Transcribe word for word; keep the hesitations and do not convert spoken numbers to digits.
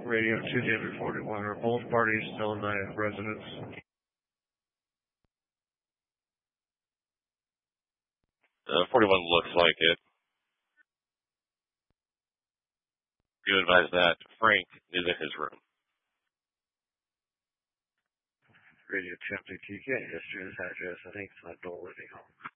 Radio two David forty-one. Are both parties still in the residence? Uh, forty-one looks like it. You advise that Frank is in his room. Radio Champion T K, history of this address. I think it's my door living home.